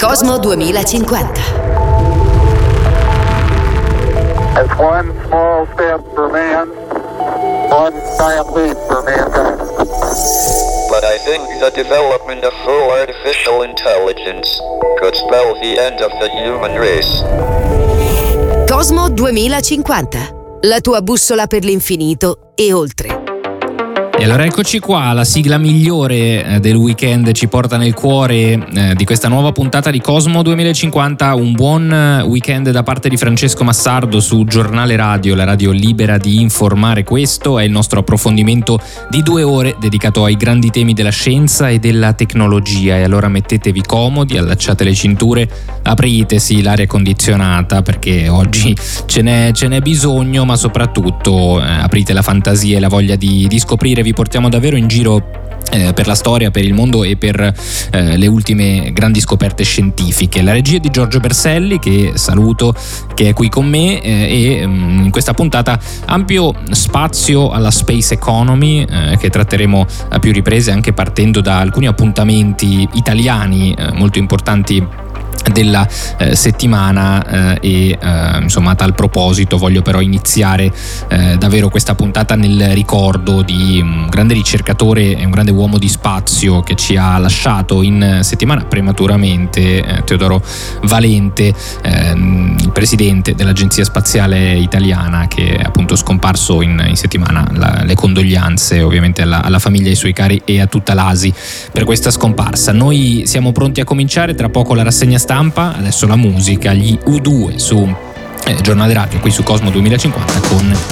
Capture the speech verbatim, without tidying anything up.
Cosmo duemilacinquanta. It's one small step for man, one giant leap for mankind. But I think the development of full artificial intelligence could spell the end of the human race. Cosmo duemilacinquanta, la tua bussola per l'infinito e oltre. E allora eccoci qua, la sigla migliore del weekend ci porta nel cuore eh, di questa nuova puntata di Cosmo duemilacinquanta. Un buon weekend da parte di Francesco Massardo su Giornale Radio, la radio libera di informare. Questo è il nostro approfondimento di due ore dedicato ai grandi temi della scienza e della tecnologia. E allora mettetevi comodi, allacciate le cinture, apritesi l'aria condizionata perché oggi ce n'è, ce n'è bisogno, ma soprattutto eh, aprite la fantasia e la voglia di, di scoprire. Vi portiamo davvero in giro eh, per la storia, per il mondo e per eh, le ultime grandi scoperte scientifiche. La regia di Giorgio Berselli, che saluto, che è qui con me eh, e um, in questa puntata ampio spazio alla space economy eh, che tratteremo a più riprese, anche partendo da alcuni appuntamenti italiani eh, molto importanti della eh, settimana eh, e eh, insomma a tal proposito voglio però iniziare eh, davvero questa puntata nel ricordo di un grande ricercatore e un grande uomo di spazio che ci ha lasciato in settimana prematuramente, eh, Teodoro Valente, eh, il presidente dell'Agenzia Spaziale Italiana, che è appunto scomparso in, in settimana. La, le condoglianze ovviamente alla, alla famiglia, ai suoi cari e a tutta l'A S I per questa scomparsa. Noi siamo pronti a cominciare, tra poco la rassegna stampa. Adesso la musica, gli U due su eh, Giornale Radio qui su Cosmo duemilacinquanta con